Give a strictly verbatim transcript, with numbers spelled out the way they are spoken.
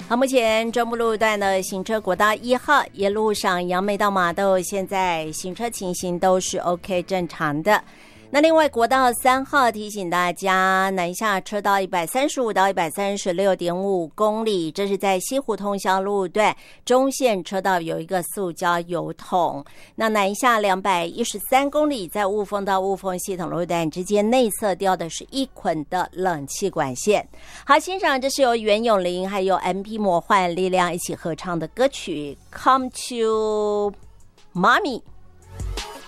好，目前中部路段的行车国道一号一路上杨梅到麻豆，现在行车情形都是 OK 正常的。那另外国道三号提醒大家，南下车道一百三十五到一百三十六点五公里，这是在西湖通霄路段中线车道有一个塑胶油桶。那南下两百一十三公里，在雾峰到雾峰系统路段之间内侧掉的是一捆的冷气管线。好，欣赏这是由袁咏琳还有 M P 魔幻力量一起合唱的歌曲 Come to Mommy。